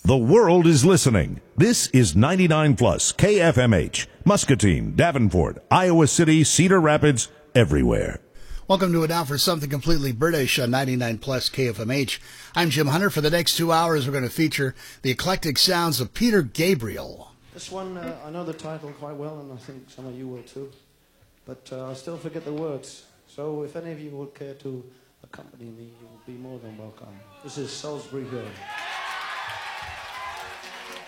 The world is listening. This is 99 Plus KFMH, Muscatine, Davenport, Iowa City, Cedar Rapids, everywhere. Welcome to it now for something completely British on 99 Plus KFMH. I'm Jim Hunter. For the next 2 hours, we're going to feature the eclectic sounds of Peter Gabriel. This one, I know the title quite well, and I think some of you will too. But I still forget the words. So if any of you would care to accompany me, you will be more than welcome. This is Salisbury Hill.